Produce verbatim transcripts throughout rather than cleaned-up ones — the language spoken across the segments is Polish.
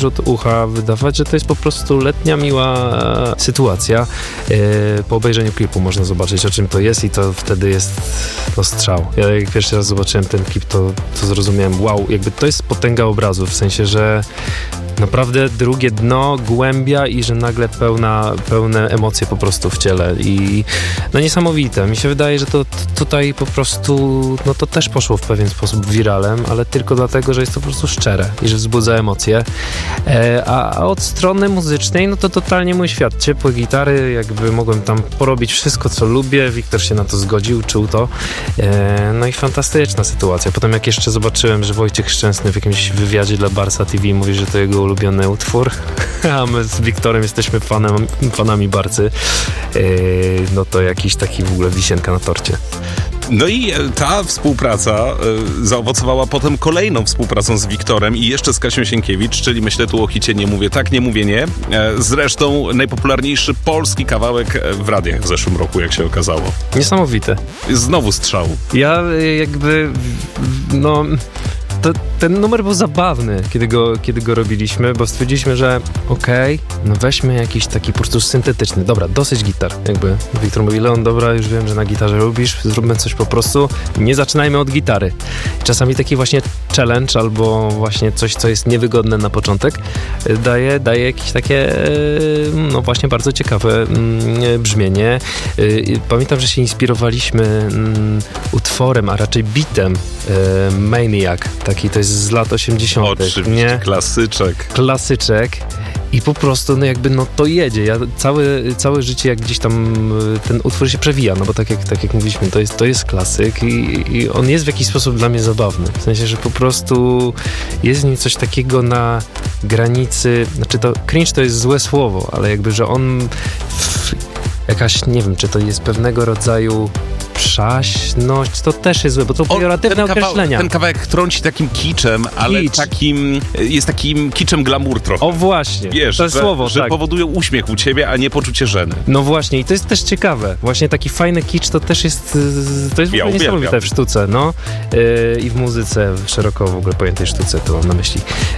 wyrzut ucha wydawać, że to jest po prostu letnia, miła sytuacja. Po obejrzeniu klipu można zobaczyć, o czym to jest i to wtedy jest no, strzał. Ja jak pierwszy raz zobaczyłem ten klip, to, to zrozumiałem, wow, jakby to jest potęga obrazu, w sensie, że naprawdę drugie dno, głębia i że nagle pełna, pełne emocje po prostu w ciele i no niesamowite. Mi się wydaje, że to t- tutaj po prostu no to też poszło w pewien sposób wiralem, ale tylko dlatego, że jest to po prostu szczere i że wzbudza emocje. E, a, a od strony muzycznej, no to totalnie mój świat. Ciepłe gitary, jakby mogłem tam porobić wszystko, co lubię. Wiktor się na to zgodził, czuł to. E, no i fantastyczna sytuacja. Potem jak jeszcze zobaczyłem, że Wojciech Szczęsny w jakimś wywiadzie dla Barsa T V mówi, że to jego ulubiony utwór, a my z Wiktorem jesteśmy fanem, fanami Barcy, yy, no to jakiś taki w ogóle wisienka na torcie. No i ta współpraca y, zaowocowała potem kolejną współpracą z Wiktorem i jeszcze z Kasią Sienkiewicz, czyli myślę tu o hicie Nie mówię tak, nie mówię nie. E, zresztą najpopularniejszy polski kawałek w radiach w zeszłym roku, jak się okazało. Niesamowite. Znowu strzał. Ja jakby, no... To, ten numer był zabawny, kiedy go, kiedy go robiliśmy, bo stwierdziliśmy, że okej, okay, no weźmy jakiś taki po prostu syntetyczny. Dobra, dosyć gitar. Jakby Wiktor mówi, Leon, dobra, już wiem, że na gitarze lubisz, zróbmy coś po prostu, nie zaczynajmy od gitary. Czasami taki właśnie challenge albo właśnie coś, co jest niewygodne na początek, daje, daje jakieś takie, no właśnie bardzo ciekawe brzmienie. Pamiętam, że się inspirowaliśmy utworem, a raczej bitem Maniac. Taki to jest z lat osiemdziesiątych. Oczywiście, nie? klasyczek. Klasyczek. I po prostu, no jakby, no to jedzie. Ja całe, całe życie, jak gdzieś tam ten utwór się przewija, no bo tak jak, tak jak mówiliśmy, to jest, to jest klasyk i, i on jest w jakiś sposób dla mnie zabawny. W sensie, że po prostu jest w nim coś takiego na granicy, znaczy to cringe to jest złe słowo, ale jakby, że on w, jakaś, nie wiem, czy to jest pewnego rodzaju przaśność, to też jest złe, bo to pejoratywne określenia. Ten kawałek trąci takim kiczem, ale Kicz. takim, jest takim kiczem glamour trochę. O właśnie, wiesz, to jest że, słowo, że tak. powodują uśmiech u ciebie, a nie poczucie żeny. No właśnie i to jest też ciekawe. Właśnie taki fajny kicz to też jest, to jest w ja ogóle niesamowite w sztuce, no. Yy, I w muzyce, szeroko w ogóle pojętej sztuce, to mam na myśli.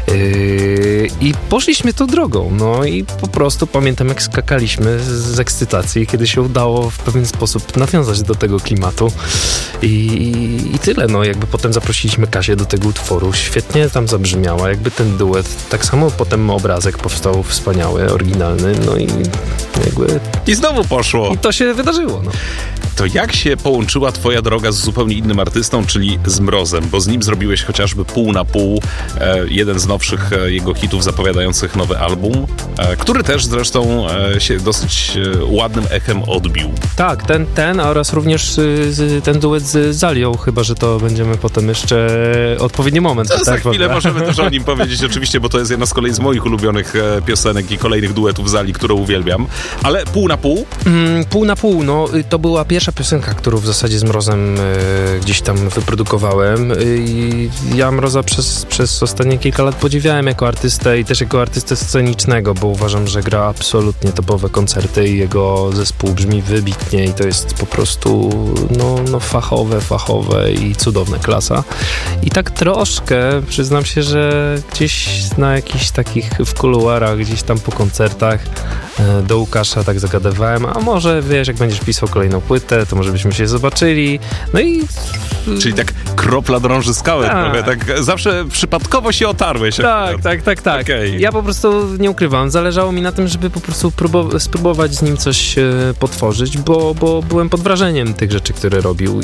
Yy, I poszliśmy tą drogą, no i po prostu pamiętam, jak skakaliśmy z, z ekscytacji, kiedy się udało w pewien sposób nawiązać do tego klimatu. I, i, I tyle, no jakby potem zaprosiliśmy Kasię do tego utworu, świetnie tam zabrzmiała, jakby ten duet, tak samo potem obrazek powstał wspaniały, oryginalny, no i jakby... I znowu poszło. I to się wydarzyło, no. To jak się połączyła twoja droga z zupełnie innym artystą, czyli z Mrozem, bo z nim zrobiłeś chociażby Pół na pół, e, jeden z nowszych e, jego hitów zapowiadających nowy album, e, który też zresztą e, się dosyć e, ładnym echem odbił. Tak, ten, ten oraz również y, z, ten duet z Zalią, chyba że to będziemy potem jeszcze odpowiedni moment. To tak, za chwilę bo... możemy też o nim powiedzieć oczywiście, bo to jest jedna z kolei z moich ulubionych e, piosenek i kolejnych duetów Zali, które uwielbiam. Ale Pół na pół? Mm, pół na pół, no to była pierwsza piosenka, którą w zasadzie z Mrozem y, gdzieś tam wyprodukowałem i y, ja Mroza przez, przez ostatnie kilka lat podziwiałem jako artystę i też jako artystę scenicznego, bo uważam, że gra absolutnie topowe koncerty i jego zespół brzmi wybitnie i to jest po prostu no, no fachowe, fachowe i cudowna klasa. I tak troszkę przyznam się, że gdzieś na jakichś takich w kuluarach, gdzieś tam po koncertach y, do Łukasza tak zagadywałem, a może wiesz, jak będziesz pisał kolejną płytę, to może byśmy się zobaczyli. No i... Czyli tak kropla drąży skałę tak. trochę, tak zawsze przypadkowo się otarłeś. Tak, tak, tak, tak. Okay. Ja po prostu nie ukrywam, zależało mi na tym, żeby po prostu próbow- spróbować z nim coś e, potworzyć, bo, bo byłem pod wrażeniem tych rzeczy, które robił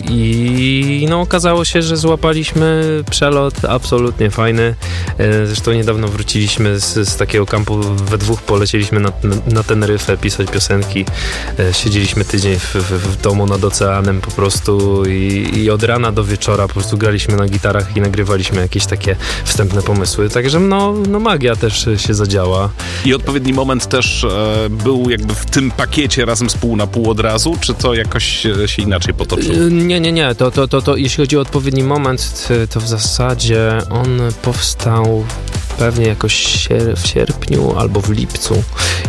i no okazało się, że złapaliśmy przelot absolutnie fajny. E, zresztą niedawno wróciliśmy z, z takiego kampu, we dwóch polecieliśmy na, na, na Teneryfę pisać piosenki. E, siedzieliśmy tydzień w, w, w domu nad oceanem po prostu i, i od rana do wieczora po prostu graliśmy na gitarach i nagrywaliśmy jakieś takie wstępne pomysły. Także no, no magia też się zadziała. I odpowiedni moment też e, był jakby w tym pakiecie razem z Pół na pół od razu, czy to jakoś się inaczej potoczyło? Nie, nie, nie. To, to, to, to, jeśli chodzi o odpowiedni moment, to w zasadzie on powstał pewnie jakoś sier- w sierpniu albo w lipcu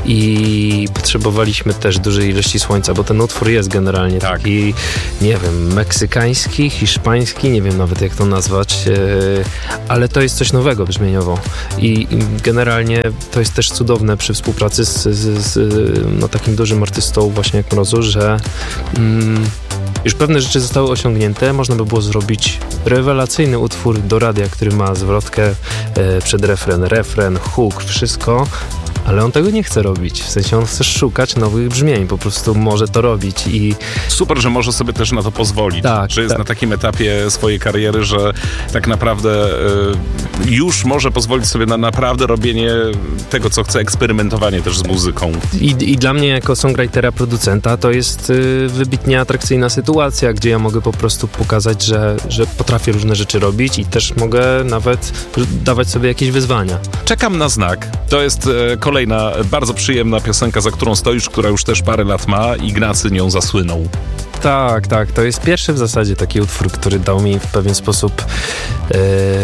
i potrzebowaliśmy też dużej ilości słońca, bo ten utwór jest generalnie tak. taki, nie wiem, meksykański, hiszpański, nie wiem nawet jak to nazwać, yy, ale to jest coś nowego brzmieniowo i, i generalnie to jest też cudowne przy współpracy z, z, z no, takim dużym artystą właśnie jak Mrozu, że mm, już pewne rzeczy zostały osiągnięte, można by było zrobić rewelacyjny utwór do radia, który ma zwrotkę e, przed refren, refren, hook, wszystko, ale on tego nie chce robić, w sensie on chce szukać nowych brzmień, po prostu może to robić i... Super, że może sobie też na to pozwolić, tak, że jest tak. na takim etapie swojej kariery, że tak naprawdę y, już może pozwolić sobie na naprawdę robienie tego, co chce, eksperymentowanie też z muzyką. I, i dla mnie jako songwritera, producenta to jest y, wybitnie atrakcyjna sytuacja, gdzie ja mogę po prostu pokazać, że, że potrafię różne rzeczy robić i też mogę nawet dawać sobie jakieś wyzwania. Czekam na znak. To jest y, kolejna bardzo przyjemna piosenka, za którą stoisz, która już też parę lat ma. Ignacy nią zasłynął. Tak, tak. To jest pierwszy w zasadzie taki utwór, który dał mi w pewien sposób yy,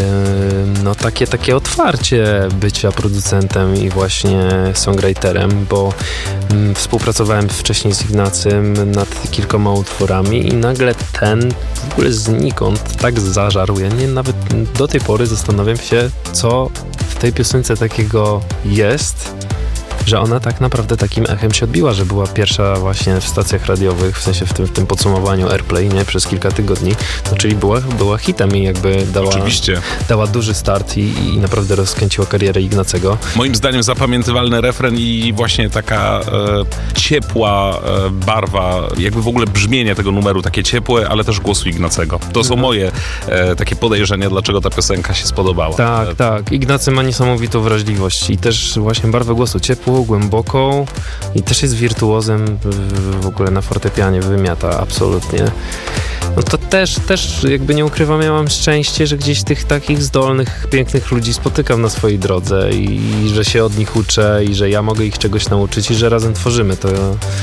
no takie, takie otwarcie bycia producentem i właśnie songwriterem, bo mm, współpracowałem wcześniej z Ignacym nad kilkoma utworami i nagle ten w ogóle znikąd tak zażarł. Ja nie, nawet do tej pory zastanawiam się, co w tej piosence takiego jest, że ona tak naprawdę takim echem się odbiła, że była pierwsza właśnie w stacjach radiowych, w sensie w tym, w tym podsumowaniu Airplay, nie? Przez kilka tygodni, no czyli była, była hitem i jakby dała, Oczywiście. dała duży start i, i naprawdę rozkręciła karierę Ignacego. Moim zdaniem zapamiętywalny refren i właśnie taka e, ciepła e, barwa, jakby w ogóle brzmienie tego numeru, takie ciepłe, ale też głosu Ignacego. To są Mhm. moje e, takie podejrzenia, dlaczego ta piosenka się spodobała. Tak, e, tak. Ignacy ma niesamowitą wrażliwość i też właśnie barwę głosu ciepłą, głęboką i też jest wirtuozem w, w ogóle na fortepianie, wymiata absolutnie. No to też, też jakby nie ukrywam, ja mam szczęście, że gdzieś tych takich zdolnych, pięknych ludzi spotykam na swojej drodze i, i że się od nich uczę i że ja mogę ich czegoś nauczyć i że razem tworzymy to.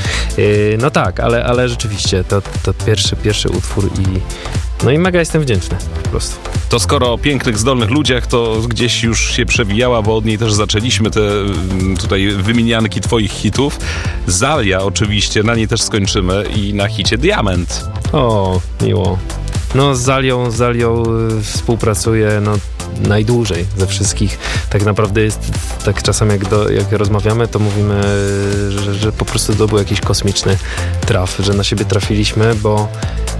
Yy, no tak, ale, ale rzeczywiście to, to pierwszy, pierwszy utwór i no i mega jestem wdzięczny po prostu. To skoro o pięknych, zdolnych ludziach, to gdzieś już się przewijała, bo od niej też zaczęliśmy te tutaj wymienianki twoich hitów. Zalia oczywiście, na niej też skończymy i na hicie Diament. O, miło. No z Zalią, z Zalią y, współpracuję no, najdłużej ze wszystkich. Tak naprawdę jest tak czasem jak, do, jak rozmawiamy, to mówimy, y, że, że po prostu to był jakiś kosmiczny traf, że na siebie trafiliśmy, bo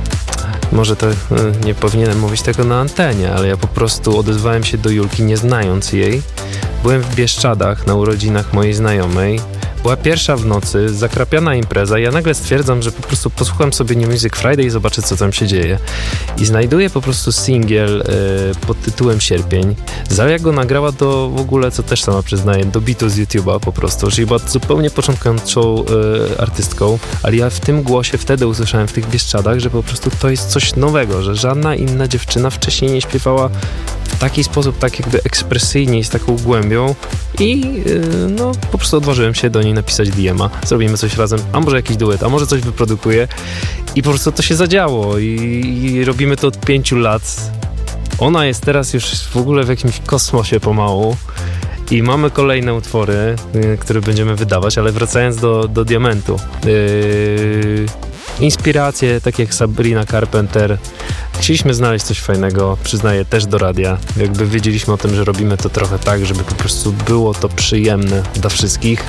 może to y, nie powinienem mówić tego na antenie, ale ja po prostu odezwałem się do Julki nie znając jej. Byłem w Bieszczadach na urodzinach mojej znajomej. Była pierwsza w nocy, zakrapiana impreza i ja nagle stwierdzam, że po prostu posłucham sobie New Music Friday i zobaczę, co tam się dzieje. I znajduję po prostu singiel y, pod tytułem Sierpień. Zalia go nagrała do w ogóle, co też sama przyznaję, do bitu z YouTube'a po prostu, czyli była zupełnie początkującą y, artystką, ale ja w tym głosie wtedy usłyszałem w tych Bieszczadach, że po prostu to jest coś nowego, że żadna inna dziewczyna wcześniej nie śpiewała w taki sposób, tak jakby ekspresyjnie i z taką głębią i yy, no po prostu odważyłem się do niej napisać D M a, zrobimy coś razem, a może jakiś duet, a może coś wyprodukuję i po prostu to się zadziało i, i robimy to od pięciu lat. Ona jest teraz już w ogóle w jakimś kosmosie pomału i mamy kolejne utwory, yy, które będziemy wydawać, ale wracając do, do Diamentu. Yy, inspiracje, takie jak Sabrina Carpenter. Chcieliśmy znaleźć coś fajnego, przyznaję, też do radia. Jakby wiedzieliśmy o tym, że robimy to trochę tak, żeby po prostu było to przyjemne dla wszystkich.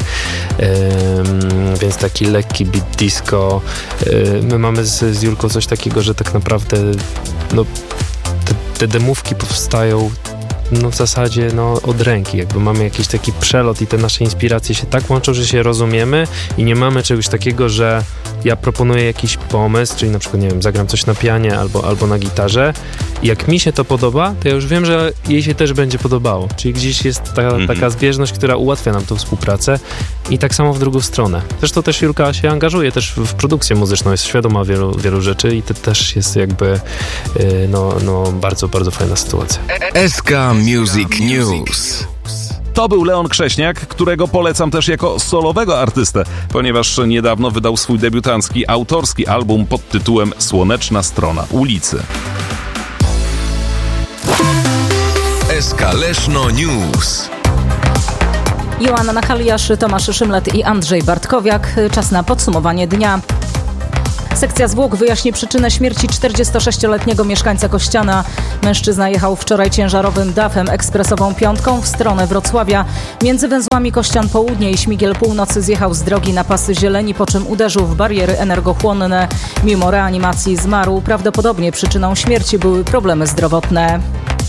Ym, więc taki lekki beat disco. Yy, my mamy z, z Julką coś takiego, że tak naprawdę no, te, te demówki powstają no w zasadzie no, od ręki, jakby mamy jakiś taki przelot i te nasze inspiracje się tak łączą, że się rozumiemy i nie mamy czegoś takiego, że ja proponuję jakiś pomysł, czyli na przykład, nie wiem, zagram coś na pianie albo, albo na gitarze i jak mi się to podoba, to ja już wiem, że jej się też będzie podobało, czyli gdzieś jest ta, mhm. taka zbieżność, która ułatwia nam tą współpracę i tak samo w drugą stronę. Zresztą też Julka się angażuje też w produkcję muzyczną, jest świadoma wielu, wielu rzeczy i to też jest jakby yy, no, no bardzo, bardzo fajna sytuacja. S K Music News. To był Leon Krześniak, którego polecam też jako solowego artystę, ponieważ niedawno wydał swój debiutancki, autorski album pod tytułem Słoneczna strona ulicy. S S K Leszno News. Joanna Nachaliasz, Tomasz Szymlet i Andrzej Bartkowiak. Czas na podsumowanie dnia. Sekcja zwłok wyjaśni przyczynę śmierci czterdziestosześcioletniego mieszkańca Kościana. Mężczyzna jechał wczoraj ciężarowym dafem ekspresową piątką w stronę Wrocławia. Między węzłami Kościan Południe i Śmigiel Północy zjechał z drogi na pasy zieleni, po czym uderzył w bariery energochłonne. Mimo reanimacji zmarł. Prawdopodobnie przyczyną śmierci były problemy zdrowotne.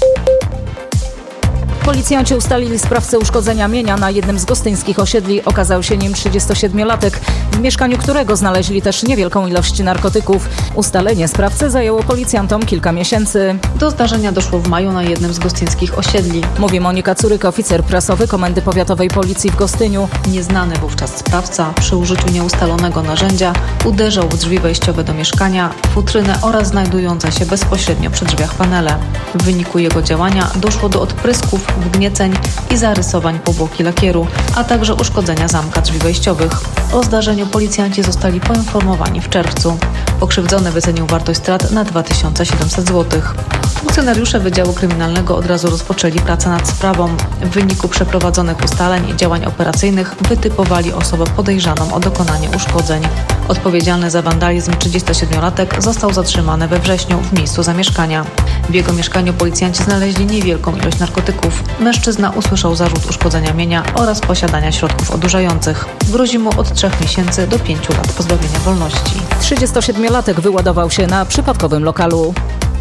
Policjanci ustalili sprawcę uszkodzenia mienia na jednym z gostyńskich osiedli. Okazał się nim trzydziestosiedmiolatek, w mieszkaniu którego znaleźli też niewielką ilość narkotyków. Ustalenie sprawcy zajęło policjantom kilka miesięcy. Do zdarzenia doszło w maju na jednym z gostyńskich osiedli. Mówi Monika Curyk, oficer prasowy Komendy Powiatowej Policji w Gostyniu. Nieznany wówczas sprawca przy użyciu nieustalonego narzędzia uderzał w drzwi wejściowe do mieszkania, futrynę oraz znajdujące się bezpośrednio przy drzwiach panele. W wyniku jego działania doszło do odprysków, wgnieceń i zarysowań powłoki lakieru, a także uszkodzenia zamka drzwi wejściowych. O zdarzeniu policjanci zostali poinformowani w czerwcu. Pokrzywdzony wycenił wartość strat na dwa tysiące siedemset złotych. Funkcjonariusze Wydziału Kryminalnego od razu rozpoczęli pracę nad sprawą. W wyniku przeprowadzonych ustaleń i działań operacyjnych wytypowali osobę podejrzaną o dokonanie uszkodzeń. Odpowiedzialny za wandalizm trzydziestosiedmiolatek został zatrzymany we wrześniu w miejscu zamieszkania. W jego mieszkaniu policjanci znaleźli niewielką ilość narkotyków. Mężczyzna usłyszał zarzut uszkodzenia mienia oraz posiadania środków odurzających. Grozi mu od trzech miesięcy do pięciu lat pozbawienia wolności. trzydziestosiedmiolatek wyładował się na przypadkowym lokalu.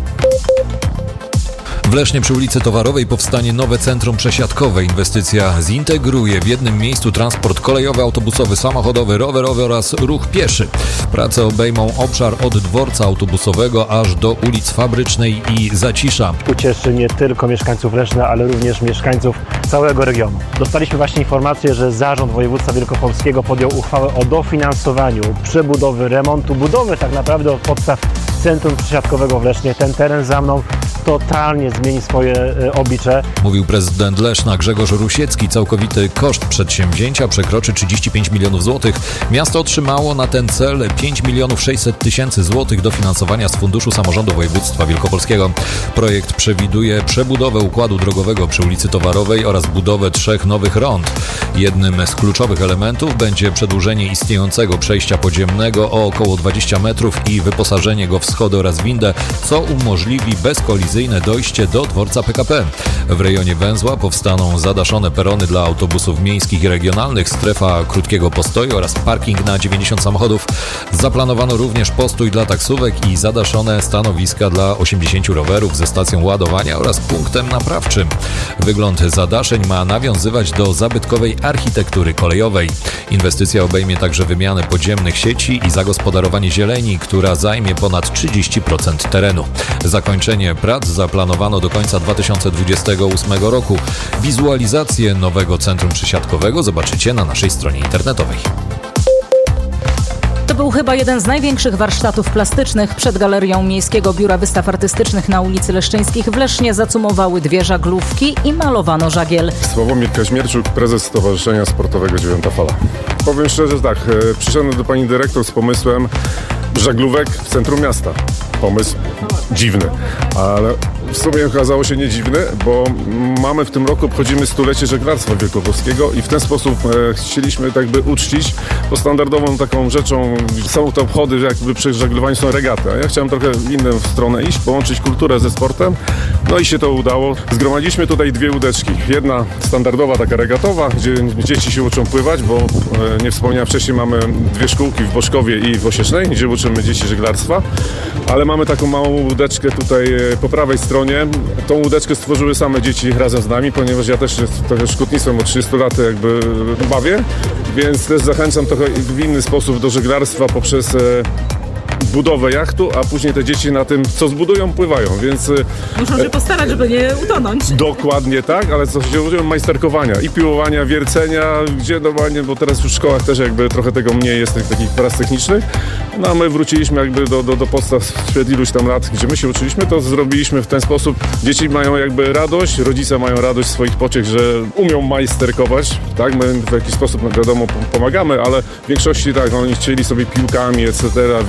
W Lesznie przy ulicy Towarowej powstanie nowe centrum przesiadkowe. Inwestycja zintegruje w jednym miejscu transport kolejowy, autobusowy, samochodowy, rowerowy oraz ruch pieszy. Prace obejmą obszar od dworca autobusowego aż do ulic Fabrycznej i Zacisza. Ucieszy nie tylko mieszkańców Leszna, ale również mieszkańców całego regionu. Dostaliśmy właśnie informację, że Zarząd Województwa Wielkopolskiego podjął uchwałę o dofinansowaniu przebudowy, remontu, budowy tak naprawdę od podstaw centrum przesiadkowego w Lesznie. Ten teren za mną totalnie zmieni swoje e, oblicze. Mówił prezydent Leszna Grzegorz Rusiecki. Całkowity koszt przedsięwzięcia przekroczy trzydzieści pięć milionów złotych. Miasto otrzymało na ten cel pięć milionów sześćset tysięcy złotych dofinansowania z Funduszu Samorządu Województwa Wielkopolskiego. Projekt przewiduje przebudowę układu drogowego przy ulicy Towarowej oraz budowę trzech nowych rond. Jednym z kluczowych elementów będzie przedłużenie istniejącego przejścia podziemnego o około dwadzieścia metrów i wyposażenie go w schody oraz windę, co umożliwi bezkolizyjne dojście do dworca P K P. W rejonie węzła powstaną zadaszone perony dla autobusów miejskich i regionalnych, strefa krótkiego postoju oraz parking na dziewięćdziesiąt samochodów. Zaplanowano również postój dla taksówek i zadaszone stanowiska dla osiemdziesięciu rowerów ze stacją ładowania oraz punktem naprawczym. Wygląd zadaszeń ma nawiązywać do zabytkowej architektury kolejowej. Inwestycja obejmie także wymianę podziemnych sieci i zagospodarowanie zieleni, która zajmie ponad trzydzieści procent terenu. Zakończenie prac zaplanowano do końca dwa tysiące dwudziestego ósmego roku. Wizualizację nowego centrum przesiadkowego zobaczycie na naszej stronie internetowej. To był chyba jeden z największych warsztatów plastycznych. Przed Galerią Miejskiego Biura Wystaw Artystycznych na ulicy Leszczyńskich w Lesznie zacumowały dwie żaglówki i malowano żagiel. Sławomir Kaźmierczuk, prezes Stowarzyszenia Sportowego Dziewiąta Fala. Powiem szczerze, tak, przyszedłem do pani dyrektor z pomysłem żaglówek w centrum miasta. Pomysł dziwny, ale w sumie okazało się nie dziwny, bo mamy w tym roku, obchodzimy stulecie żeglarstwa wielkopolskiego i w ten sposób e, chcieliśmy tak by uczcić, bo standardową taką rzeczą są te obchody, jakby przy żeglowaniu są regaty, a ja chciałem trochę w inną stronę iść, połączyć kulturę ze sportem, no i się to udało. Zgromadziliśmy tutaj dwie łódeczki, jedna standardowa, taka regatowa, gdzie dzieci się uczą pływać, bo e, nie wspomniałem wcześniej, mamy dwie szkółki w Boszkowie i w Osiecznej, gdzie uczymy dzieci żeglarstwa, ale mamy taką małą łódeczkę tutaj po prawej stronie. Tą łódeczkę stworzyły same dzieci razem z nami, ponieważ ja też trochę szkutnictwem od trzydziestu lat jakby bawię, więc też zachęcam trochę w inny sposób do żeglarstwa poprzez budowę jachtu, a później te dzieci na tym, co zbudują, pływają, więc... Muszą się postarać, żeby nie utonąć. Dokładnie tak, ale co się używa majsterkowania i piłowania, wiercenia, gdzie normalnie, bo teraz już w szkołach też jakby trochę tego mniej jest, tych takich prac technicznych, no a my wróciliśmy jakby do, do, do podstaw sprzed iluś tam lat, gdzie my się uczyliśmy, to zrobiliśmy w ten sposób. Dzieci mają jakby radość, rodzice mają radość swoich pociech, że umią majsterkować, tak, my w jakiś sposób, no wiadomo, pomagamy, ale w większości tak, oni chcieli sobie piłkami, et cetera, wiercili w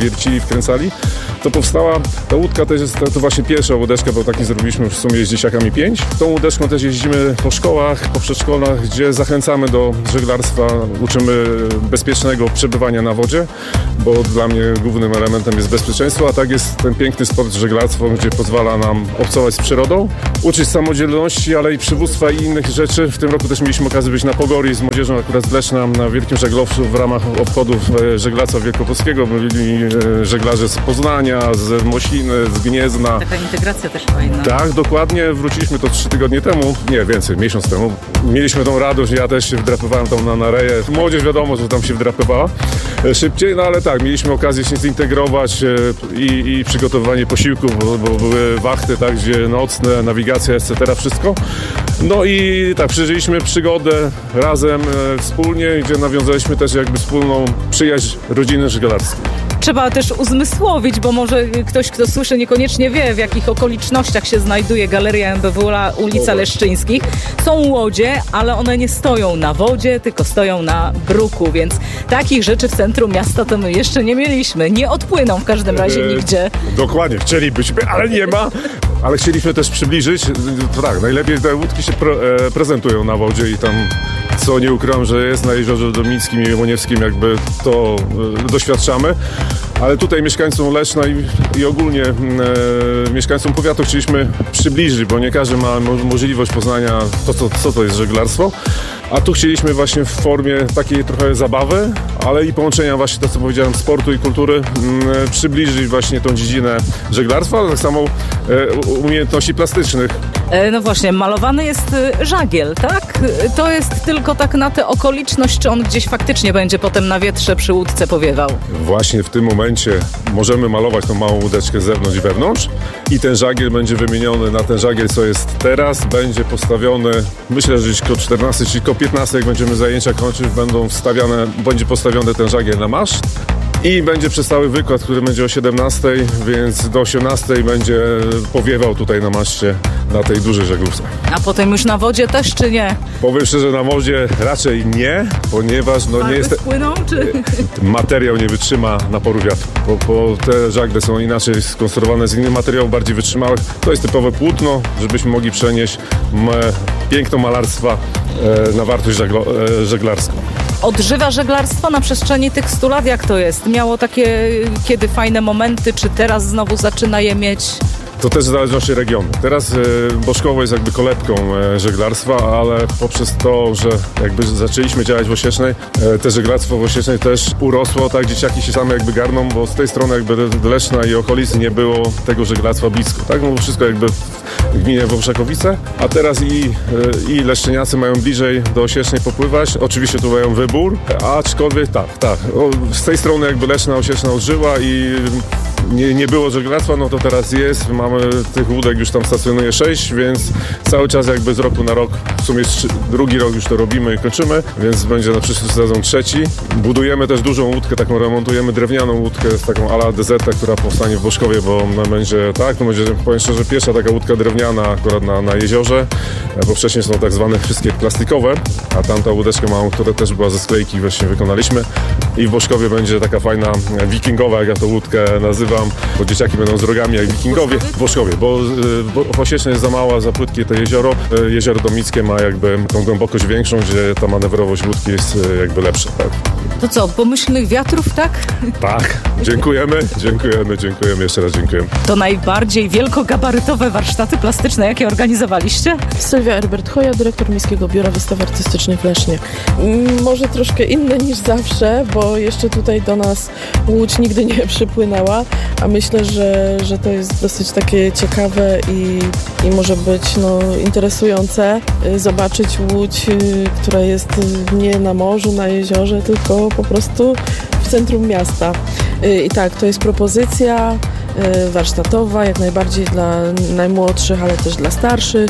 skręcali, to powstała ta łódka, to jest to właśnie pierwsza łódeczka, bo taki zrobiliśmy w sumie z dzieciakami pięć. Tą łódeczką też jeździmy po szkołach, po przedszkolach, gdzie zachęcamy do żeglarstwa, uczymy bezpiecznego przebywania na wodzie, bo dla mnie głównym elementem jest bezpieczeństwo, a tak jest ten piękny sport żeglarstwo, gdzie pozwala nam obcować z przyrodą, uczyć samodzielności, ale i przywództwa i innych rzeczy. W tym roku też mieliśmy okazję być na Pogori z młodzieżą akurat z Leszna na Wielkim Żaglowcu w ramach obchodów żeglarstwa wielkopolskiego. Byli żeglarze z Poznania, z Mosiny, z Gniezna. Taka integracja też fajna. Tak, dokładnie. Wróciliśmy to trzy tygodnie temu, nie więcej, miesiąc temu. Mieliśmy tą radość, ja też się wdrapywałem tam na nareję. Młodzież wiadomo, że tam się wdrapywała szybciej, no ale tak, mieliśmy okazję się zintegrować i, i przygotowywanie posiłków, bo, bo były wachty, tak, gdzie nocne, nawigacja, et cetera, wszystko. No i tak, przeżyliśmy przygodę razem, e, wspólnie, gdzie nawiązaliśmy też jakby wspólną przyjaźń rodziny żeglarskiej. Trzeba też uzmysłowić, bo może ktoś, kto słyszy, niekoniecznie wie, w jakich okolicznościach się znajduje Galeria M B W ulica Leszczyńskich. Są łodzie, ale one nie stoją na wodzie, tylko stoją na bruku, więc takich rzeczy w centrum miasta to my jeszcze nie mieliśmy. Nie odpłyną w każdym razie E, nigdzie. Dokładnie, chcielibyśmy, ale nie ma. Ale chcieliśmy też przybliżyć, to tak, najlepiej te łódki się pre, e, prezentują na wodzie i tam, co nie ukrywam, że jest na Jeziorze Domickim i Łoniewskim, jakby to e, doświadczamy. Ale tutaj mieszkańcom Leszna i, i ogólnie e, mieszkańcom powiatu chcieliśmy przybliżyć, bo nie każdy ma mo- możliwość poznania, to, to, co to jest żeglarstwo. A tu chcieliśmy właśnie w formie takiej trochę zabawy, ale i połączenia właśnie, to co powiedziałem, sportu i kultury, m, przybliżyć właśnie tą dziedzinę żeglarstwa, ale tak samo e, umiejętności plastycznych. E, no właśnie, malowany jest e, żagiel, tak? E, To jest tylko tak na tę okoliczność, czy on gdzieś faktycznie będzie potem na wietrze przy łódce powiewał? Właśnie w tym momencie możemy malować tą małą łódeczkę z zewnątrz i wewnątrz i ten żagiel będzie wymieniony na ten żagiel, co jest teraz, będzie postawiony, myślę, że gdzieś koło czternastej, czyli koło piętnastej, jak będziemy zajęcia kończyć, będą wstawiane, będzie postawiony ten żagiel na maszt. I będzie przez cały wykład, który będzie o siedemnastej, więc do osiemnastej będzie powiewał tutaj na maszcie, na tej dużej żaglówce. A potem już na wodzie też, czy nie? Powiem szczerze, na wodzie raczej nie, ponieważ no nie jest... Spłyną, czy... Materiał nie wytrzyma naporu wiatru, bo, bo te żagle są inaczej skonstruowane z innych materiałów, bardziej wytrzymałych. To jest typowe płótno, żebyśmy mogli przenieść m, piękno malarstwa e, na wartość żaglo, e, żeglarską. Odżywa żeglarstwo na przestrzeni tych stu lat, jak to jest? Miało takie kiedy fajne momenty, czy teraz znowu zaczyna je mieć? To też w zależności regionu. Teraz e, Boszkowo jest jakby kolebką e, żeglarstwa, ale poprzez to, że jakby zaczęliśmy działać w Osiecznej, e, te żeglarstwo w Osiecznej też urosło, tak dzieciaki się same jakby garną, bo z tej strony jakby Leszna i okolicy nie było tego żeglarstwa blisko, tak? No wszystko jakby w gminie Wąszakowice, a teraz i, e, i leszczyniacy mają bliżej do Osiecznej popływać. Oczywiście tu mają wybór, aczkolwiek tak, tak. O, z tej strony jakby Leszna, Osieczna odżyła i nie, nie było żeglarstwa, no to teraz jest. Mamy tych łódek, już tam stacjonuje sześć, więc cały czas jakby z roku na rok, w sumie trzy, drugi rok już to robimy i kończymy, więc będzie na przyszły sezon trzeci. Budujemy też dużą łódkę, taką remontujemy drewnianą łódkę z taką ala D Z, która powstanie w Boszkowie, bo ona będzie, tak, to będzie, powiem szczerze, pierwsza taka łódka drewniana akurat na, na jeziorze, bo wcześniej są tak zwane wszystkie plastikowe, a tamta łódeczkę małą, która też była ze sklejki, właśnie wykonaliśmy i w Boszkowie będzie taka fajna wikingowa, jak ja tą łódkę nazywam, bo dzieciaki będą z rogami jak wikingowie w Boszkowie, bo, bo w Osiecznej jest za mała, za płytkie to jezioro. Jezioro Domickie ma jakby tą głębokość większą, gdzie ta manewrowość łódki jest jakby lepsza. Tak? To co, pomyślnych wiatrów, tak? Tak, dziękujemy, dziękujemy, dziękujemy, jeszcze raz dziękujemy. To najbardziej wielkogabarytowe warsztaty plastyczne, jakie organizowaliście? Sylwia Erbert-Hoja, dyrektor Miejskiego Biura Wystaw Artystycznych w Lesznie. Mm, Może troszkę inne niż zawsze, bo jeszcze tutaj do nas Łódź nigdy nie przypłynęła, a myślę, że, że to jest dosyć takie ciekawe i, i może być no, interesujące y, zobaczyć Łódź, y, która jest y, nie na morzu, na jeziorze, tylko po prostu w centrum miasta. Y, I tak, to jest propozycja y, warsztatowa, jak najbardziej dla najmłodszych, ale też dla starszych.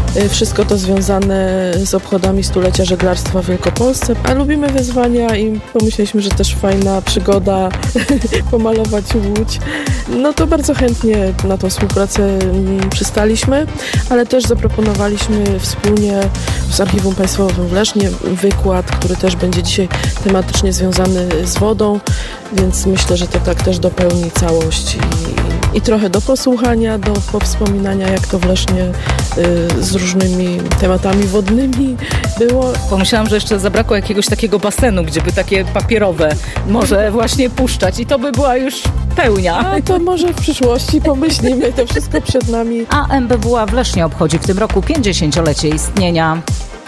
Wszystko to związane z obchodami stulecia żeglarstwa w Wielkopolsce. A lubimy wyzwania i pomyśleliśmy, że też fajna przygoda pomalować łódź. No to bardzo chętnie na tą współpracę przystaliśmy, ale też zaproponowaliśmy wspólnie z Archiwum Państwowym w Lesznie wykład, który też będzie dzisiaj tematycznie związany z wodą, więc myślę, że to tak też dopełni całość i, i trochę do posłuchania, do powspominania, jak to w Lesznie y, z różnymi tematami wodnymi było. Pomyślałam, że jeszcze zabrakło jakiegoś takiego basenu, gdzie by takie papierowe może właśnie puszczać i to by była już pełnia. A to może w przyszłości pomyślimy, to wszystko przed nami. A M B W A w Lesznie obchodzi w tym roku pięćdziesięciolecie istnienia.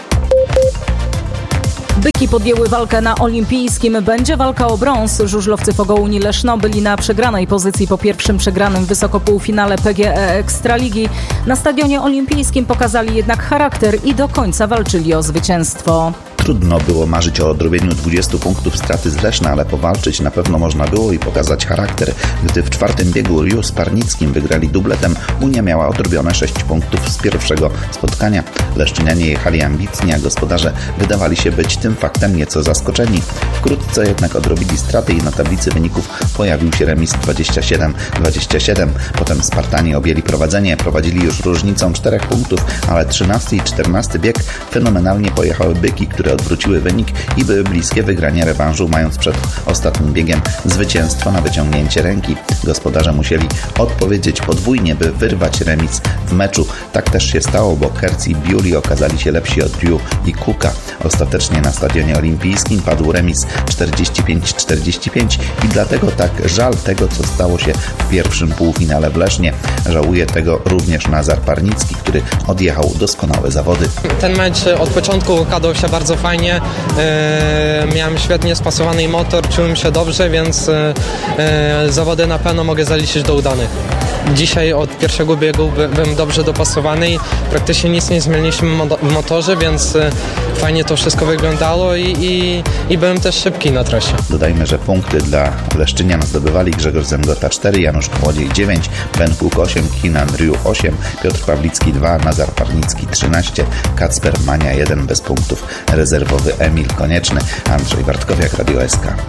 Byki podjęły walkę na olimpijskim. Będzie walka o brąz. Żużlowcy Fogołuni Leszno byli na przegranej pozycji po pierwszym przegranym wysoko półfinale P G E Ekstraligi. Na stadionie olimpijskim pokazali jednak charakter i do końca walczyli o zwycięstwo. Trudno było marzyć o odrobieniu dwudziestu punktów straty z Leszna, ale powalczyć na pewno można było i pokazać charakter. Gdy w czwartym biegu Riu z Parnickim wygrali dubletem, Unia miała odrobione sześć punktów z pierwszego spotkania. Leszczynianie jechali ambitnie, a gospodarze wydawali się być tym faktem nieco zaskoczeni. Wkrótce jednak odrobili straty i na tablicy wyników pojawił się remis dwadzieścia siedem dwadzieścia siedem. Potem Spartanie objęli prowadzenie, prowadzili już różnicą czterech punktów, ale trzynasty i czternasty bieg fenomenalnie pojechały byki, które odwróciły wynik i były bliskie wygrania rewanżu, mając przed ostatnim biegiem zwycięstwo na wyciągnięcie ręki. Gospodarze musieli odpowiedzieć podwójnie, by wyrwać remis w meczu. Tak też się stało, bo Kerc i Biuli okazali się lepsi od Riu i Cooka. Ostatecznie na stadionie olimpijskim padł remis czterdzieści pięć czterdzieści pięć i dlatego tak żal tego, co stało się w pierwszym półfinale w Lesznie. Żałuje tego również Nazar Parnicki, który odjechał doskonałe zawody. Ten mecz od początku układał się bardzo fajnie. Yy, miałem świetnie spasowany motor, czułem się dobrze, więc yy, zawody na pewno mogę zaliczyć do udanych. Dzisiaj od pierwszego biegu by, byłem dobrze dopasowany i praktycznie nic nie zmieniliśmy w motorze, więc yy, fajnie to wszystko wyglądało i, i, i byłem też szybki na trasie. Dodajmy, że punkty dla Leszczynian zdobywali Grzegorz Zęgota cztery, Janusz Kołodziej dziewięć, Ben Huk osiem, Kinan Riu osiem, Piotr Pawlicki dwa, Nazar Parnicki trzynaście, Kacper Mania jeden bez punktów, rezerwowy Emil Konieczny, Andrzej Bartkowiak, Radio S K.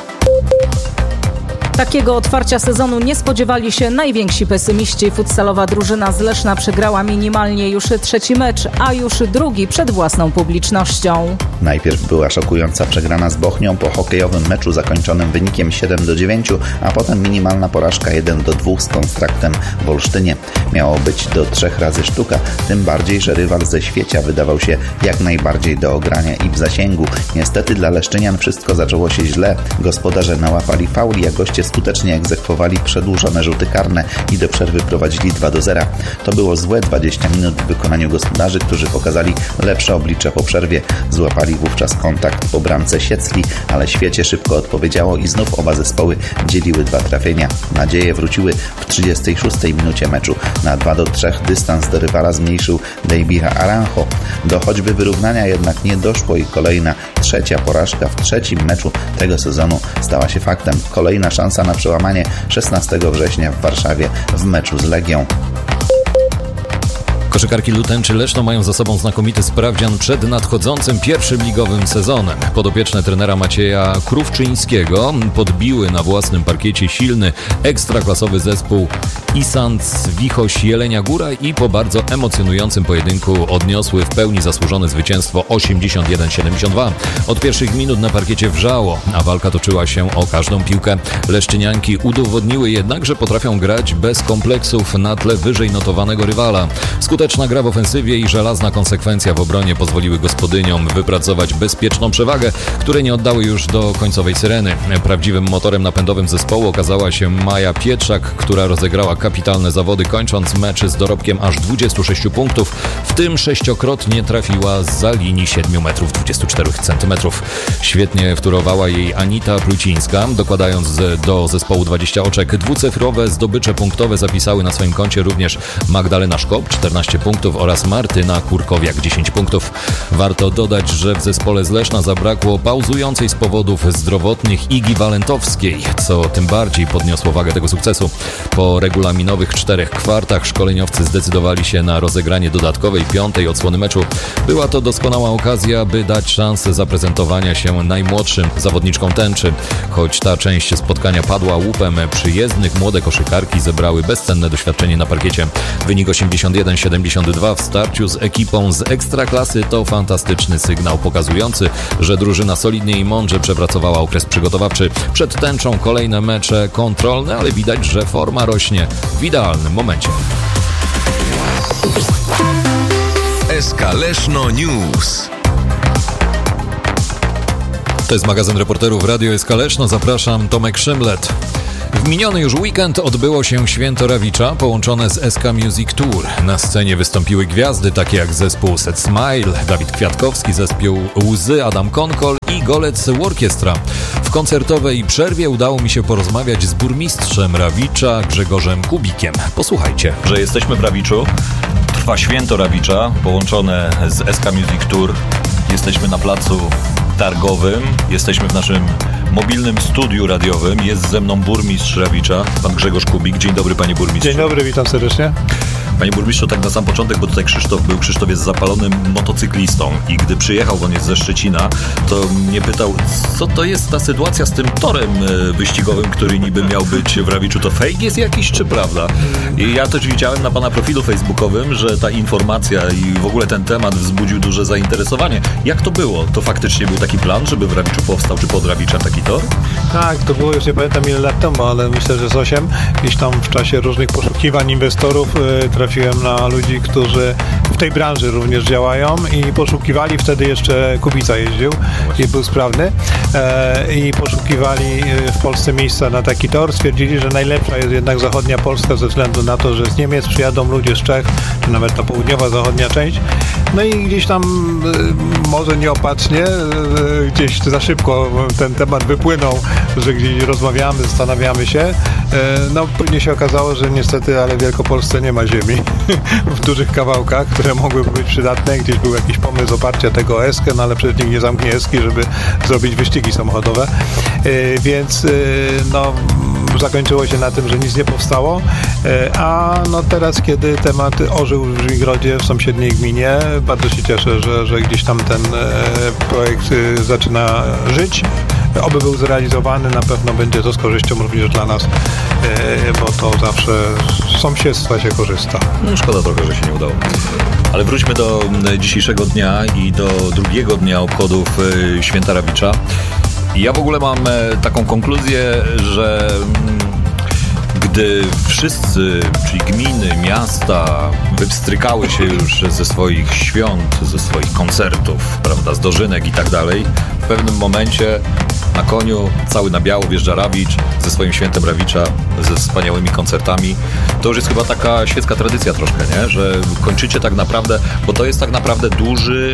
Takiego otwarcia sezonu nie spodziewali się najwięksi pesymiści. Futsalowa drużyna z Leszna przegrała minimalnie już trzeci mecz, a już drugi przed własną publicznością. Najpierw była szokująca przegrana z Bochnią po hokejowym meczu zakończonym wynikiem siedem do dziewięciu, a potem minimalna porażka jeden do dwóch z Konstraktem w Olsztynie. Miało być do trzech razy sztuka, tym bardziej, że rywal ze Świecia wydawał się jak najbardziej do ogrania i w zasięgu. Niestety dla Leszczynian wszystko zaczęło się źle. Gospodarze nałapali fauli, a goście skutecznie egzekwowali przedłużone rzuty karne i do przerwy prowadzili dwa do zera. To było złe dwadzieścia minut w wykonaniu gospodarzy, którzy pokazali lepsze oblicze po przerwie. Złapali wówczas kontakt po bramce Siecli, ale Świecie szybko odpowiedziało i znów oba zespoły dzieliły dwa trafienia. Nadzieje wróciły w trzydziestej szóstej minucie meczu. Na dwa do trzech dystans do rywala zmniejszył Deibira Aranjo. Do choćby wyrównania jednak nie doszło i kolejna trzecia porażka w trzecim meczu tego sezonu stała się faktem. Kolejna szansa na przełamanie szesnastego września w Warszawie w meczu z Legią. Koszykarki Lutenczy Leszno mają za sobą znakomity sprawdzian przed nadchodzącym pierwszym ligowym sezonem. Podopieczne trenera Macieja Krówczyńskiego podbiły na własnym parkiecie silny, ekstraklasowy zespół Isant Wichoś Jelenia Góra i po bardzo emocjonującym pojedynku odniosły w pełni zasłużone zwycięstwo osiemdziesiąt jeden siedemdziesiąt dwa. Od pierwszych minut na parkiecie wrzało, a walka toczyła się o każdą piłkę. Leszczynianki udowodniły jednak, że potrafią grać bez kompleksów na tle wyżej notowanego rywala. Skuteczna gra w ofensywie i żelazna konsekwencja w obronie pozwoliły gospodyniom wypracować bezpieczną przewagę, której nie oddały już do końcowej syreny. Prawdziwym motorem napędowym zespołu okazała się Maja Pietrzak, która rozegrała kapitalne zawody, kończąc mecz z dorobkiem aż dwudziestu sześciu punktów, w tym sześciokrotnie trafiła zza linii siedmiu metrów dwudziestu czterech centymetrów. Świetnie wtórowała jej Anita Plucińska, dokładając do zespołu dwadzieścia oczek. Dwucyfrowe zdobycze punktowe zapisały na swoim koncie również Magdalena Szkop, czternaście punktów, oraz Martyna Kurkowiak, dziesięć punktów. Warto dodać, że w zespole z Leszna zabrakło pauzującej z powodów zdrowotnych Igi Walentowskiej, co tym bardziej podniosło wagę tego sukcesu. Po regularnym regulaminowych czterech kwartach szkoleniowcy zdecydowali się na rozegranie dodatkowej, piątej odsłony meczu. Była to doskonała okazja, by dać szansę zaprezentowania się najmłodszym zawodniczkom tęczy. Choć ta część spotkania padła łupem, przyjezdnych młode koszykarki zebrały bezcenne doświadczenie na parkiecie. Wynik osiemdziesiąt jeden siedemdziesiąt dwa w starciu z ekipą z Ekstraklasy to fantastyczny sygnał pokazujący, że drużyna solidnie i mądrze przepracowała okres przygotowawczy. Przed tęczą kolejne mecze kontrolne, ale widać, że forma rośnie w idealnym momencie. S K Leszno News. To jest magazyn reporterów Radio S K Leszno. Zapraszam, Tomek Szymlet. W miniony już weekend odbyło się Święto Rawicza połączone z S K Music Tour. Na scenie wystąpiły gwiazdy takie jak zespół Set Smile, Dawid Kwiatkowski, zespół Łzy, Adam Konkol i Golec Orkiestra. W koncertowej przerwie udało mi się porozmawiać z burmistrzem Rawicza Grzegorzem Kubikiem. Posłuchajcie. Że jesteśmy w Rawiczu, trwa Święto Rawicza połączone z S K Music Tour. Jesteśmy na placu targowym, jesteśmy w naszym mobilnym studiu radiowym. Jest ze mną burmistrz Rawicza, pan Grzegorz Kubik. Dzień dobry, panie burmistrzu. Dzień dobry, witam serdecznie. Panie burmistrzu, tak na sam początek, bo tutaj Krzysztof był. Krzysztof jest zapalonym motocyklistą i gdy przyjechał, on jest ze Szczecina, to mnie pytał, co to jest ta sytuacja z tym torem wyścigowym, który niby miał być w Rawiczu. To fake jest jakiś, czy prawda? I ja też widziałem na pana profilu facebookowym, że ta informacja i w ogóle ten temat wzbudził duże zainteresowanie. Jak to było? To faktycznie był taki plan, żeby w Rawiczu powstał, czy pod Rawiczem taki tor? Tak, to było już nie pamiętam ile lat temu, ale myślę, że z osiem. Gdzieś tam w czasie różnych poszukiwań inwestorów yy, trafiłem na ludzi, którzy w tej branży również działają i poszukiwali, wtedy jeszcze Kubica jeździł i był sprawny e, i poszukiwali w Polsce miejsca na taki tor. Stwierdzili, że najlepsza jest jednak zachodnia Polska ze względu na to, że z Niemiec przyjadą ludzie z Czech, czy nawet ta południowa, zachodnia część. No i gdzieś tam e, może nieopatrznie, e, gdzieś za szybko ten temat wypłynął, że gdzieś rozmawiamy, zastanawiamy się. E, no później się okazało, że niestety, ale w Wielkopolsce nie ma ziemi w dużych kawałkach, które mogłyby być przydatne. Gdzieś był jakiś pomysł oparcia tego eskę, no ale przecież nikt nie zamknie eski, żeby zrobić wyścigi samochodowe. Yy, więc yy, no zakończyło się na tym, że nic nie powstało, yy, a no teraz, kiedy temat ożył w Żmigrodzie, w sąsiedniej gminie, bardzo się cieszę, że, że gdzieś tam ten yy, projekt yy, zaczyna żyć. Oby był zrealizowany, na pewno będzie to z korzyścią również dla nas, yy, bo to zawsze z sąsiedztwa się korzysta. No, szkoda trochę, że się nie udało. Ale wróćmy do dzisiejszego dnia i do drugiego dnia obchodów yy, Święta Rawicza. I ja w ogóle mam e, taką konkluzję, że mm, gdy wszyscy, czyli gminy, miasta, wypstrykały się już ze swoich świąt, ze swoich koncertów, prawda, z dożynek i tak dalej, w pewnym momencie na koniu, cały na biało wjeżdża Rawicz ze swoim świętem Rawicza, ze wspaniałymi koncertami. To już jest chyba taka świecka tradycja troszkę, nie? Że kończycie tak naprawdę, bo to jest tak naprawdę duży,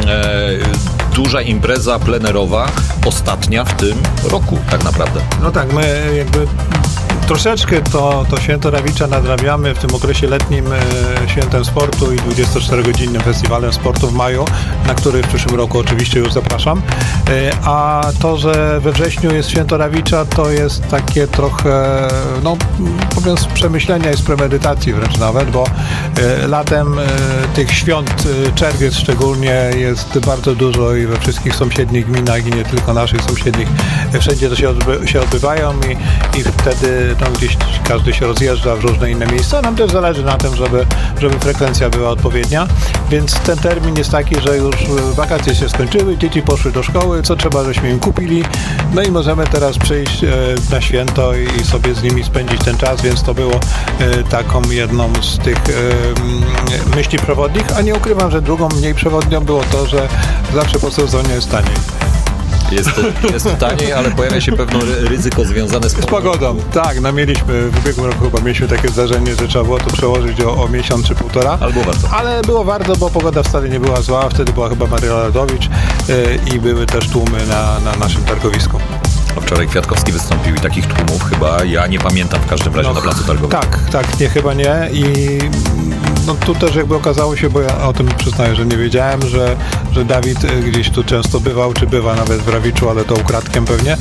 e, duża impreza plenerowa, ostatnia w tym roku tak naprawdę. No tak, my jakby troszeczkę to, to Święto Rawicza nadrabiamy w tym okresie letnim e, Świętem Sportu i dwudziestoczterogodzinnym Festiwalem Sportu w maju, na który w przyszłym roku oczywiście już zapraszam. E, a to, że we wrześniu jest Święto Rawicza, to jest takie trochę, no powiem z przemyślenia i z premedytacji wręcz nawet, bo e, latem e, tych świąt, e, czerwiec szczególnie, jest bardzo dużo i we wszystkich sąsiednich gminach i nie tylko naszych sąsiednich, e, wszędzie to się, odby- się odbywają i, i wtedy tam gdzieś każdy się rozjeżdża w różne inne miejsca. Nam też zależy na tym, żeby, żeby frekwencja była odpowiednia, więc ten termin jest taki, że już wakacje się skończyły, dzieci poszły do szkoły, co trzeba, żeśmy im kupili, no i możemy teraz przyjść e, na święto i sobie z nimi spędzić ten czas, więc to było e, taką jedną z tych e, myśli przewodnich, a nie ukrywam, że drugą mniej przewodnią było to, że zawsze po sezonie jest taniej. Jest, jest taniej, ale pojawia się pewne ryzyko związane z pogodą. Z pogodą, tak. No mieliśmy, w ubiegłym roku chyba mieliśmy takie zdarzenie, że trzeba było to przełożyć o, o miesiąc czy półtora. Ale było warto. Ale było warto, bo pogoda wcale nie była zła. Wtedy była chyba Maria Ladowicz yy, i były też tłumy na, na naszym targowisku. A wczoraj Kwiatkowski wystąpił i takich tłumów chyba ja nie pamiętam w każdym razie no, na placu targowym. Tak, tak, nie, chyba nie i no tu też jakby okazało się, bo ja o tym przyznaję, że nie wiedziałem, że, że Dawid gdzieś tu często bywał, czy bywa nawet w Rawiczu, ale to ukradkiem pewnie,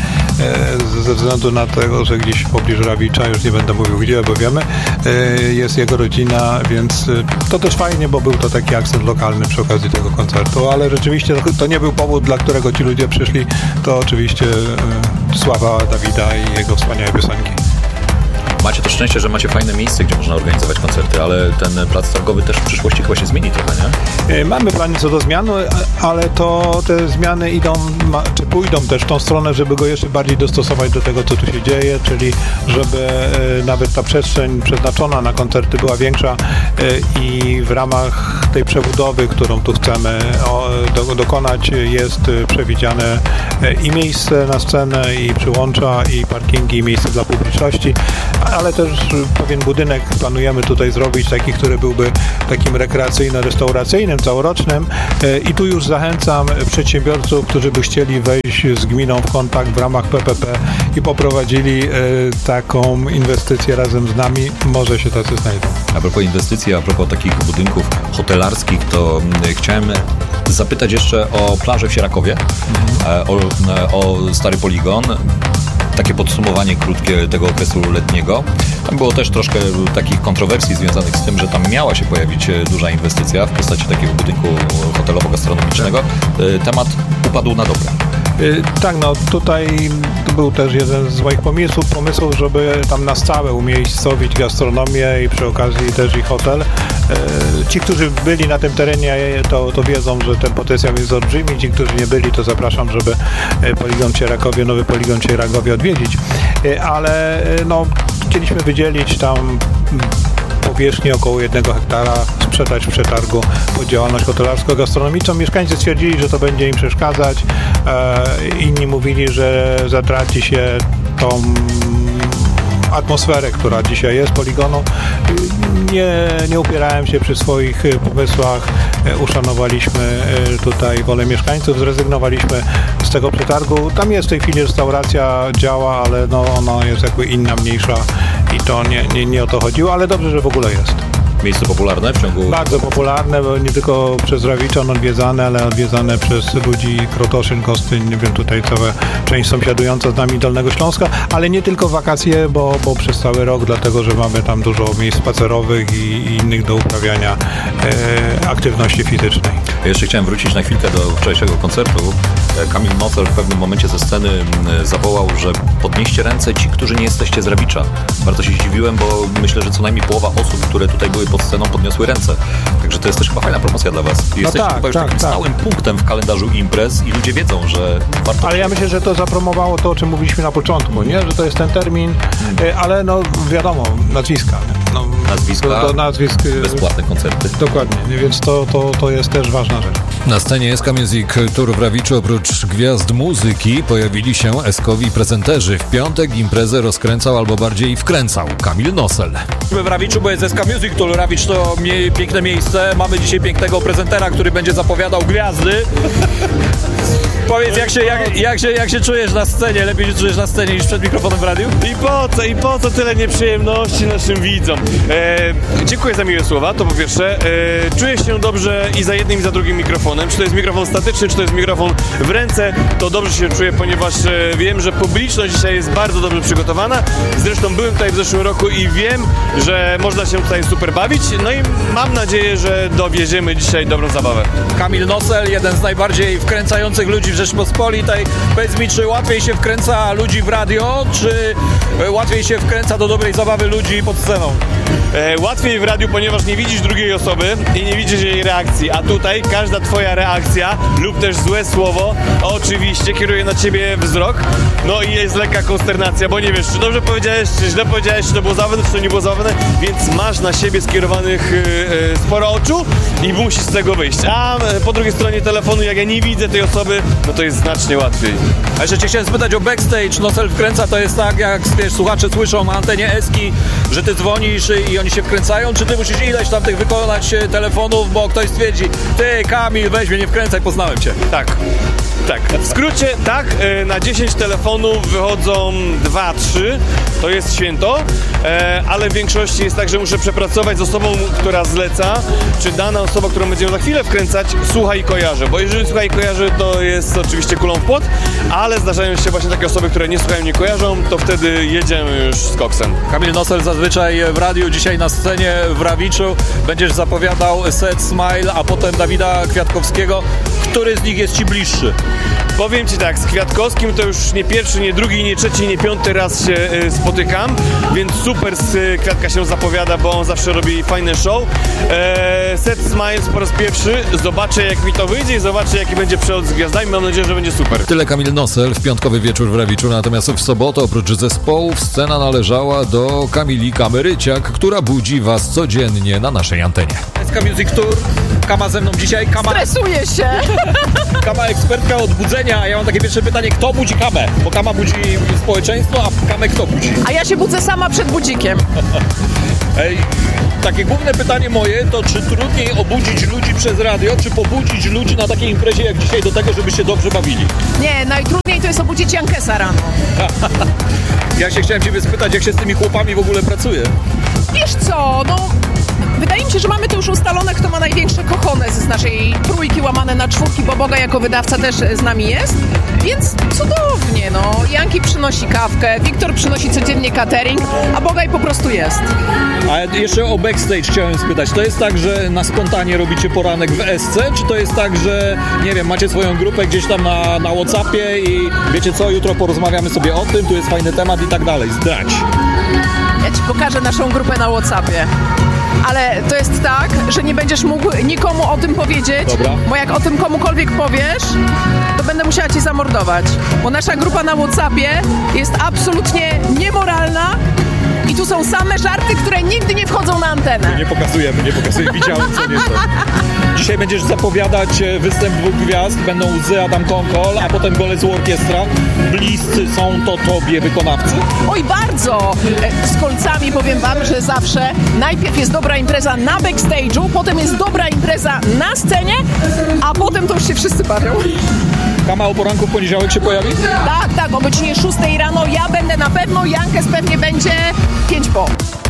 ze względu na to, że gdzieś w pobliżu Rawicza, już nie będę mówił gdzie, bo wiemy, jest jego rodzina, więc to też fajnie, bo był to taki akcent lokalny przy okazji tego koncertu, ale rzeczywiście to nie był powód, dla którego ci ludzie przyszli, to oczywiście sława Dawida i jego wspaniałe piosenki. Macie to szczęście, że macie fajne miejsce, gdzie można organizować koncerty, ale ten plac targowy też w przyszłości chyba się zmieni trochę, nie? Mamy plany co do zmian, ale to te zmiany idą, czy pójdą też w tą stronę, żeby go jeszcze bardziej dostosować do tego, co tu się dzieje, czyli żeby nawet ta przestrzeń przeznaczona na koncerty była większa i w ramach tej przebudowy, którą tu chcemy dokonać, jest przewidziane i miejsce na scenę, i przyłącza, i parkingi, i miejsce dla publiczności, ale też pewien budynek planujemy tutaj zrobić, taki, który byłby takim rekreacyjno-restauracyjnym, całorocznym i tu już zachęcam przedsiębiorców, którzy by chcieli wejść z gminą w kontakt w ramach P P P i poprowadzili taką inwestycję razem z nami, może się tacy znajdą. A propos inwestycji, a propos takich budynków hotelarskich, to chciałem zapytać jeszcze o plażę w Sierakowie, mhm. o, o Stary Poligon. Takie podsumowanie krótkie tego okresu letniego. Tam było też troszkę takich kontrowersji związanych z tym, że tam miała się pojawić duża inwestycja w postaci takiego budynku hotelowo-gastronomicznego. Temat upadł na dobre. Tak, no tutaj był też jeden z moich pomysłów, pomysłów, żeby tam na stałe umiejscowić gastronomię i przy okazji też i hotel. Ci, którzy byli na tym terenie, to, to wiedzą, że ten potencjał jest olbrzymi. Ci, którzy nie byli, to zapraszam, żeby poligon Cierakowie, nowy poligon Cierakowie odwiedzić. Ale no, chcieliśmy wydzielić tam powierzchnię około jednego hektara, sprzedać w przetargu pod działalność hotelarsko-gastronomiczną. Mieszkańcy stwierdzili, że to będzie im przeszkadzać. E, inni mówili, że zatraci się tą atmosferę, która dzisiaj jest poligonu. Nie, nie upierałem się przy swoich pomysłach. Uszanowaliśmy tutaj wolę mieszkańców, zrezygnowaliśmy z tego przetargu. Tam jest w tej chwili restauracja, działa, ale no ona jest jakby inna, mniejsza i to nie, nie, nie o to chodziło, ale dobrze, że w ogóle jest. Miejsce popularne w ciągu... Bardzo popularne, bo nie tylko przez Rawiczan odwiedzane, ale odwiedzane przez ludzi Krotoszyn, Gostyń, nie wiem, tutaj cała część sąsiadująca z nami Dolnego Śląska, ale nie tylko wakacje, bo, bo przez cały rok, dlatego, że mamy tam dużo miejsc spacerowych i, i innych do uprawiania e, aktywności fizycznej. Ja jeszcze chciałem wrócić na chwilkę do wczorajszego koncertu. Kamil Nocel w pewnym momencie ze sceny zawołał, że podnieście ręce ci, którzy nie jesteście z Rawicza. Bardzo się zdziwiłem, bo myślę, że co najmniej połowa osób, które tutaj były pod sceną, podniosły ręce. Także to jest też chyba fajna promocja dla was. I jesteście no tak, chyba już tak, takim tak. stałym punktem w kalendarzu imprez i ludzie wiedzą, że warto... Ale ja myślę, że to zapromowało to, o czym mówiliśmy na początku, nie? Że to jest ten termin, hmm. ale no wiadomo, nazwiska. No, nazwiska, do, do nazwisk, bezpłatne koncerty. Dokładnie, więc to, to, to jest też ważna rzecz. Na scenie S K Music Tour w Rawiczu oprócz gwiazd muzyki pojawili się eskowi prezenterzy. W piątek imprezę rozkręcał albo bardziej wkręcał Kamil Nocel. W Rawiczu, bo jest S K Music Tour. Rawicz to piękne miejsce. Mamy dzisiaj pięknego prezentera, który będzie zapowiadał gwiazdy. Powiedz, jak się, jak, jak, się, jak się czujesz na scenie? Lepiej się czujesz na scenie niż przed mikrofonem w radiu? I po co? I po co tyle nieprzyjemności naszym widzom? E, dziękuję za miłe słowa, to po pierwsze. E, czuję się dobrze i za jednym, i za drugim mikrofonem. Czy to jest mikrofon statyczny, czy to jest mikrofon w ręce, to dobrze się czuję, ponieważ e, wiem, że publiczność dzisiaj jest bardzo dobrze przygotowana. Zresztą byłem tutaj w zeszłym roku i wiem, że można się tutaj super bawić. No i mam nadzieję, że dowieziemy dzisiaj dobrą zabawę. Kamil Nocel, jeden z najbardziej wkręcających ludzi w Rzeczpospolitej. Powiedz mi, czy łatwiej się wkręca ludzi w radio, czy łatwiej się wkręca do dobrej zabawy ludzi pod sceną? E, łatwiej w radiu, ponieważ nie widzisz drugiej osoby i nie widzisz jej reakcji, a tutaj każda twoja reakcja lub też złe słowo oczywiście kieruje na ciebie wzrok, no i jest lekka konsternacja, bo nie wiesz, czy dobrze powiedziałeś, czy źle powiedziałeś, czy to było zabawne, czy to nie było zabawne, więc masz na siebie skierowanych e, sporo oczu i musisz z tego wyjść. A e, po drugiej stronie telefonu, jak ja nie widzę tej osoby, no to jest znacznie łatwiej. A jeszcze cię chciałem spytać o backstage. Nocel wkręca, to jest tak, jak wiesz, słuchacze słyszą na antenie Eski, że ty dzwonisz i oni się wkręcają, czy ty musisz ileś tam tych wykonać telefonów, bo ktoś stwierdzi, ty Kamil, weź mnie, nie wkręcaj, poznałem cię. Tak. Tak, w skrócie tak, na dziesięć telefonów wychodzą dwa trzy, to jest święto, ale w większości jest tak, że muszę przepracować z osobą, która zleca, czy dana osoba, którą będziemy za chwilę wkręcać, słucha i kojarzy, bo jeżeli słucha i kojarzy, to jest oczywiście kulą w płot, ale zdarzają się właśnie takie osoby, które nie słuchają, nie kojarzą, to wtedy jedziemy już z koksem. Kamil Nosel zazwyczaj w radiu, dzisiaj na scenie w Rawiczu będziesz zapowiadał Set Smile, a potem Dawida Kwiatkowskiego. Który z nich jest ci bliższy? Powiem ci tak, z Kwiatkowskim to już nie pierwszy, nie drugi, nie trzeci, nie piąty raz się y, spotykam, więc super z y, Kwiatka się zapowiada, bo on zawsze robi fajne show. E, Set Smiles po raz pierwszy, zobaczę jak mi to wyjdzie i zobaczę jaki będzie przelot z gwiazdami, mam nadzieję, że będzie super. Tyle Kamil Nosel w piątkowy wieczór w Rawiczu, natomiast w sobotę oprócz zespołów scena należała do Kamili Kameryciak, która budzi was codziennie na naszej antenie. S K Music Tour, Kama ze mną dzisiaj, Kama... Stresuję się! Kama ekspertka od budzenia, a ja mam takie pierwsze pytanie, kto budzi Kamę? Bo Kama budzi społeczeństwo, a Kamę kto budzi? A ja się budzę sama przed budzikiem. Ej, takie główne pytanie moje to, czy trudniej obudzić ludzi przez radio, czy pobudzić ludzi na takiej imprezie jak dzisiaj do tego, żeby się dobrze bawili? Nie, najtrudniej to jest obudzić Jankesa rano. Ja się chciałem ciebie spytać, jak się z tymi chłopami w ogóle pracuje? Wiesz co, no... Wydaje mi się, że mamy to już ustalone, kto ma największe cojones z naszej trójki łamane na czwórki, bo Boga jako wydawca też z nami jest, więc cudownie, no. Janki przynosi kawkę, Wiktor przynosi codziennie catering, a Bogaj po prostu jest. A jeszcze o backstage chciałem spytać, to jest tak, że na spontanie robicie poranek w S C, czy to jest tak, że, nie wiem, macie swoją grupę gdzieś tam na, na WhatsAppie i wiecie co, jutro porozmawiamy sobie o tym, tu jest fajny temat i tak dalej, zdradź. Ja ci pokażę naszą grupę na WhatsAppie. Ale to jest tak, że nie będziesz mógł nikomu o tym powiedzieć, Dobra. Bo jak o tym komukolwiek powiesz, to będę musiała cię zamordować. Bo nasza grupa na WhatsAppie jest absolutnie niemoralna i tu są same żarty, które nigdy nie wchodzą na antenę. Nie pokazujemy, nie pokazujemy, widziałem co nieco. Dzisiaj będziesz zapowiadać występ dwóch gwiazd, będą Łzy, Adam Konkol, a potem Golec Orkiestra. Bliscy są to tobie wykonawcy? Oj, bardzo! Z Kolcami powiem wam, że zawsze najpierw jest dobra impreza na backstage'u, potem jest dobra impreza na scenie, a potem to już się wszyscy bawią. Kama o poranku w poniedziałek się pojawi? Tak, tak, o godzinie szóstej rano ja będę na pewno, Jankes pewnie będzie pięć po.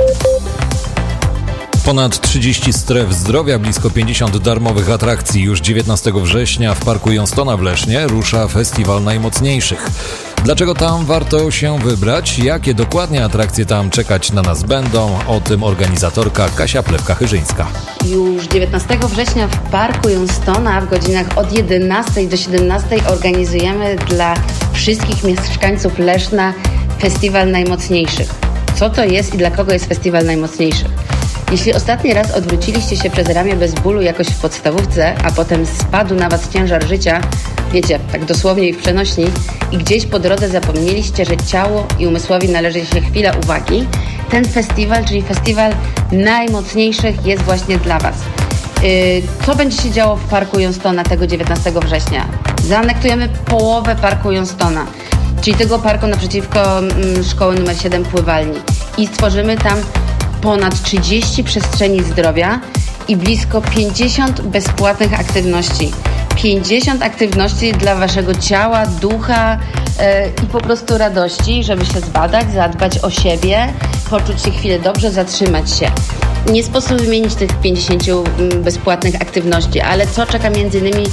Ponad trzydzieści stref zdrowia, blisko pięćdziesiąt darmowych atrakcji. Już dziewiętnastego września w Parku Jonstona w Lesznie rusza Festiwal Najmocniejszych. Dlaczego tam warto się wybrać? Jakie dokładnie atrakcje tam czekać na nas będą? O tym organizatorka Kasia Plewka-Chyżyńska. Już dziewiętnastego września w Parku Jonstona w godzinach od jedenastej do siedemnastej organizujemy dla wszystkich mieszkańców Leszna Festiwal Najmocniejszych. Co to jest i dla kogo jest Festiwal Najmocniejszych? Jeśli ostatni raz odwróciliście się przez ramię bez bólu jakoś w podstawówce, a potem spadł na was ciężar życia, wiecie, tak dosłownie i w przenośni, i gdzieś po drodze zapomnieliście, że ciało i umysłowi należy się chwila uwagi, ten festiwal, czyli Festiwal Najmocniejszych, jest właśnie dla was. Yy, co będzie się działo w Parku Jonstona tego dziewiętnastego września? Zaanektujemy połowę Parku Jonstona, czyli tego parku naprzeciwko mm, szkoły numer siedem Pływalni, i stworzymy tam ponad trzydzieści przestrzeni zdrowia i blisko pięćdziesiąt bezpłatnych aktywności. pięćdziesiąt aktywności dla waszego ciała, ducha yy, i po prostu radości, żeby się zbadać, zadbać o siebie, poczuć się chwilę dobrze, zatrzymać się. Nie sposób wymienić tych pięćdziesięciu bezpłatnych aktywności, ale co czeka między innymi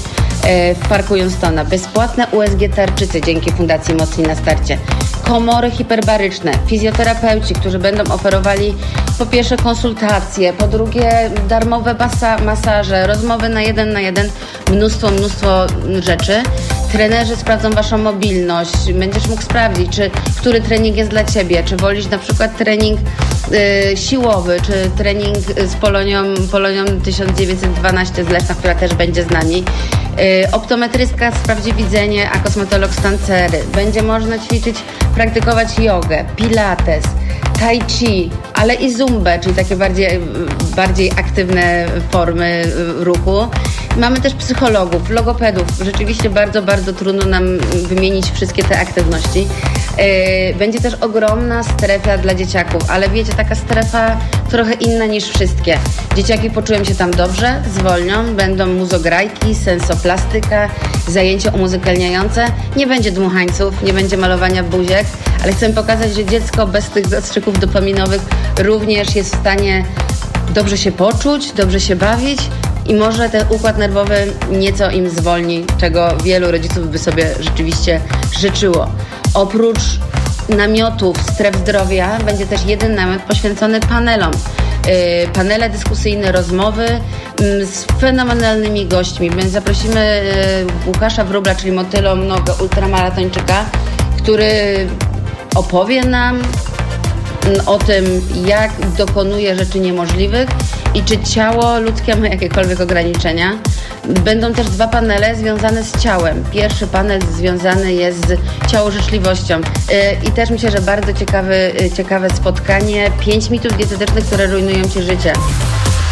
w Parku Jonstona? Bezpłatne U S G tarczycy dzięki Fundacji Mocni na starcie. Komory hiperbaryczne, fizjoterapeuci, którzy będą oferowali po pierwsze konsultacje, po drugie darmowe masa- masaże, rozmowy na jeden na jeden, mnóstwo, mnóstwo rzeczy. Trenerzy sprawdzą waszą mobilność, będziesz mógł sprawdzić, czy który trening jest dla ciebie, czy wolisz na przykład trening y, siłowy, czy trening z Polonią, Polonią tysiąc dziewięćset dwanaście z Leszna, która też będzie z nami. Y, optometrystka sprawdzi widzenie, a kosmetolog stancery. Będzie można ćwiczyć, praktykować jogę, pilates, tai chi, ale i zumbę, czyli takie bardziej, bardziej aktywne formy ruchu. Mamy też psychologów, logopedów. Rzeczywiście bardzo, bardzo trudno nam wymienić wszystkie te aktywności. Będzie też ogromna strefa dla dzieciaków, ale wiecie, taka strefa trochę inna niż wszystkie. Dzieciaki poczują się tam dobrze, zwolnią, będą muzograjki, sensoplastyka, zajęcia umuzykalniające. Nie będzie dmuchańców, nie będzie malowania buziek, ale chcę pokazać, że dziecko bez tych zastrzyków dopaminowych również jest w stanie dobrze się poczuć, dobrze się bawić i może ten układ nerwowy nieco im zwolni, czego wielu rodziców by sobie rzeczywiście życzyło. Oprócz namiotów stref zdrowia będzie też jeden namiot poświęcony panelom. Yy, panele dyskusyjne, rozmowy yy, z fenomenalnymi gośćmi. Więc zaprosimy yy, Łukasza Wróbla, czyli motylonogę ultramaratończyka, który opowie nam o tym, jak dokonuje rzeczy niemożliwych i czy ciało ludzkie ma jakiekolwiek ograniczenia. Będą też dwa panele związane z ciałem. Pierwszy panel związany jest z ciałożyczliwością i też myślę, że bardzo ciekawy, ciekawe spotkanie. Pięć mitów dietetycznych, które rujnują ci życie.